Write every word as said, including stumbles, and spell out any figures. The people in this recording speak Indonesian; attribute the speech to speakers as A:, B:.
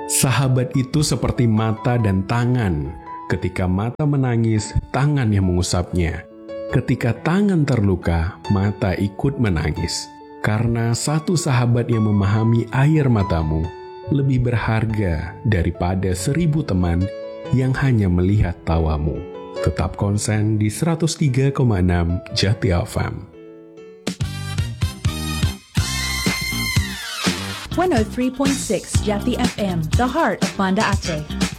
A: Sahabat itu seperti mata dan tangan. Ketika mata menangis, tangan yang mengusapnya. Ketika tangan terluka, mata ikut menangis. Karena satu sahabat yang memahami air matamu lebih berharga daripada seribu teman yang hanya melihat tawamu. Tetap konsen di seratus tiga koma enam Jati F M.
B: one oh three point six Jati F M, the heart of Banda Aceh.